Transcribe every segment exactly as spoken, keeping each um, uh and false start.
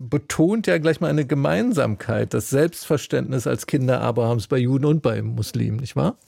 betont ja gleich mal eine Gemeinsamkeit, das Selbstverständnis als Kinder Abrahams bei Juden und bei Muslimen, nicht wahr?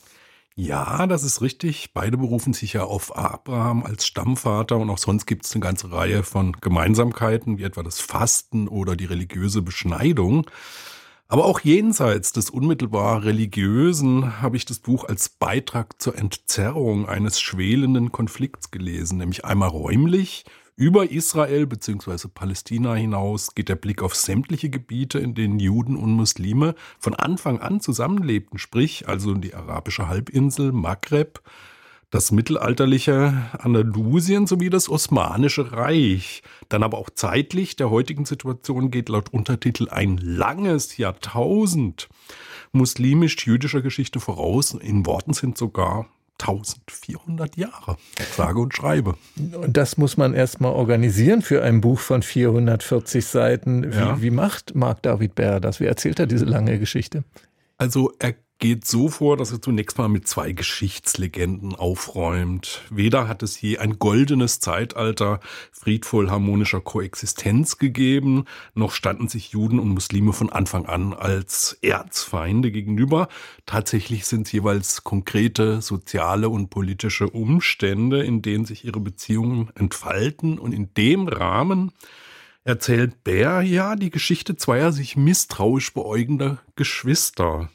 Ja, das ist richtig. Beide berufen sich ja auf Abraham als Stammvater und auch sonst gibt es eine ganze Reihe von Gemeinsamkeiten, wie etwa das Fasten oder die religiöse Beschneidung. Aber auch jenseits des unmittelbar Religiösen habe ich das Buch als Beitrag zur Entzerrung eines schwelenden Konflikts gelesen, nämlich einmal räumlich. Über Israel bzw. Palästina hinaus geht der Blick auf sämtliche Gebiete, in denen Juden und Muslime von Anfang an zusammenlebten, sprich also die arabische Halbinsel, Maghreb, das mittelalterliche Andalusien sowie das Osmanische Reich. Dann aber auch zeitlich der heutigen Situation geht laut Untertitel ein langes Jahrtausend muslimisch-jüdischer Geschichte voraus. In Worten sind sogar eintausendvierhundert Jahre, sage und schreibe. Und das muss man erstmal organisieren für ein Buch von vierhundertvierzig Seiten. Wie, Ja. wie macht Marc David Baer das? Wie erzählt er diese lange Geschichte? Also er geht so vor, dass er zunächst mal mit zwei Geschichtslegenden aufräumt. Weder hat es je ein goldenes Zeitalter friedvoll harmonischer Koexistenz gegeben, noch standen sich Juden und Muslime von Anfang an als Erzfeinde gegenüber. Tatsächlich sind es jeweils konkrete soziale und politische Umstände, in denen sich ihre Beziehungen entfalten. Und in dem Rahmen erzählt Baer ja die Geschichte zweier sich misstrauisch beäugender Geschwister.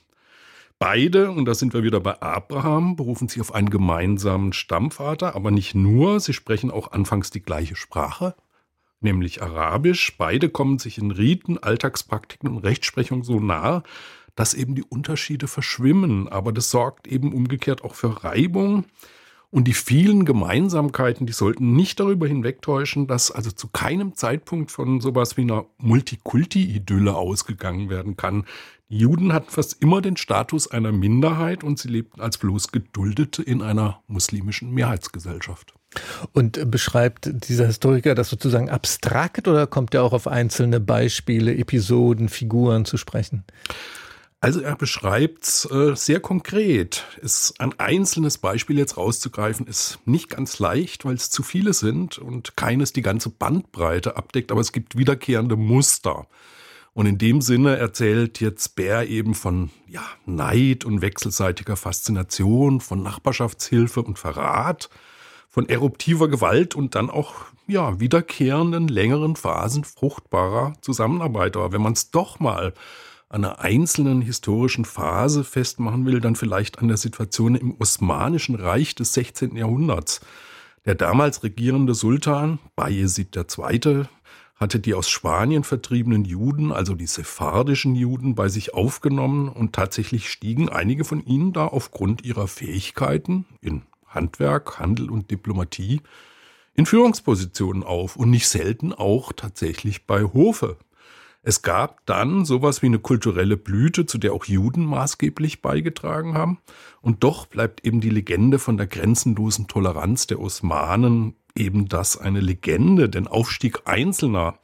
Beide, und da sind wir wieder bei Abraham, berufen sich auf einen gemeinsamen Stammvater, aber nicht nur, sie sprechen auch anfangs die gleiche Sprache, nämlich Arabisch. Beide kommen sich in Riten, Alltagspraktiken und Rechtsprechung so nah, dass eben die Unterschiede verschwimmen, aber das sorgt eben umgekehrt auch für Reibung. Und die vielen Gemeinsamkeiten, die sollten nicht darüber hinwegtäuschen, dass also zu keinem Zeitpunkt von sowas wie einer Multikulti-Idylle ausgegangen werden kann. Die Juden hatten fast immer den Status einer Minderheit und sie lebten als bloß Geduldete in einer muslimischen Mehrheitsgesellschaft. Und beschreibt dieser Historiker das sozusagen abstrakt oder kommt er auch auf einzelne Beispiele, Episoden, Figuren zu sprechen? Also er beschreibt es äh, sehr konkret. Ist ein einzelnes Beispiel jetzt rauszugreifen, ist nicht ganz leicht, weil es zu viele sind und keines die ganze Bandbreite abdeckt, aber es gibt wiederkehrende Muster. Und in dem Sinne erzählt jetzt Baer eben von ja, Neid und wechselseitiger Faszination, von Nachbarschaftshilfe und Verrat, von eruptiver Gewalt und dann auch ja, wiederkehrenden längeren Phasen fruchtbarer Zusammenarbeit. Aber wenn man es doch mal an einer einzelnen historischen Phase festmachen will, dann vielleicht an der Situation im Osmanischen Reich des sechzehnten Jahrhunderts. Der damals regierende Sultan, Bayezid der Zweite., hatte die aus Spanien vertriebenen Juden, also die sephardischen Juden, bei sich aufgenommen und tatsächlich stiegen einige von ihnen da aufgrund ihrer Fähigkeiten in Handwerk, Handel und Diplomatie in Führungspositionen auf und nicht selten auch tatsächlich bei Hofe. Es gab dann sowas wie eine kulturelle Blüte, zu der auch Juden maßgeblich beigetragen haben. Und doch bleibt eben die Legende von der grenzenlosen Toleranz der Osmanen eben das eine Legende. Denn Aufstieg Einzelner,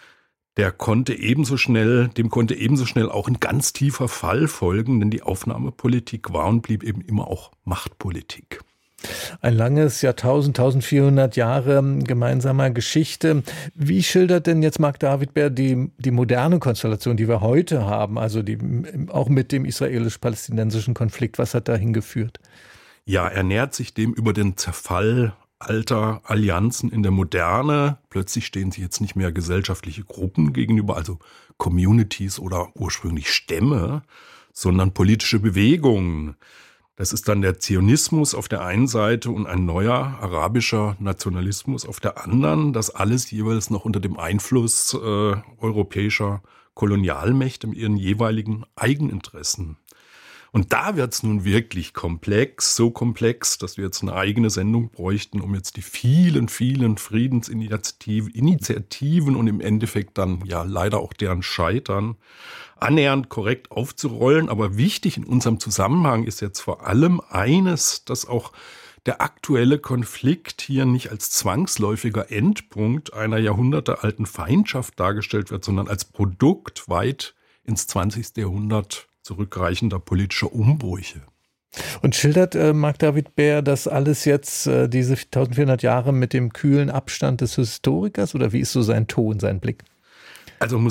der konnte ebenso schnell, dem konnte ebenso schnell auch ein ganz tiefer Fall folgen, denn die Aufnahmepolitik war und blieb eben immer auch Machtpolitik. Ein langes Jahrtausend, eintausendvierhundert Jahre gemeinsamer Geschichte. Wie schildert denn jetzt Marc David Baer die, die moderne Konstellation, die wir heute haben, also die, auch mit dem israelisch-palästinensischen Konflikt? Was hat dahin geführt? Ja, er nähert sich dem über den Zerfall alter Allianzen in der Moderne. Plötzlich stehen sie jetzt nicht mehr gesellschaftliche Gruppen gegenüber, also Communities oder ursprünglich Stämme, sondern politische Bewegungen. Das ist dann der Zionismus auf der einen Seite und ein neuer arabischer Nationalismus auf der anderen. Das alles jeweils noch unter dem Einfluss äh, europäischer Kolonialmächte mit ihren jeweiligen Eigeninteressen. Und da wird's nun wirklich komplex, so komplex, dass wir jetzt eine eigene Sendung bräuchten, um jetzt die vielen, vielen Friedensinitiativen Initiativen und im Endeffekt dann ja leider auch deren Scheitern annähernd korrekt aufzurollen. Aber wichtig in unserem Zusammenhang ist jetzt vor allem eines, dass auch der aktuelle Konflikt hier nicht als zwangsläufiger Endpunkt einer jahrhundertealten Feindschaft dargestellt wird, sondern als Produkt weit ins zwanzigste Jahrhundert zurückreichender politischer Umbrüche. Und schildert äh, Marc David Baer das alles jetzt, äh, diese eintausendvierhundert Jahre mit dem kühlen Abstand des Historikers? Oder wie ist so sein Ton, sein Blick? Also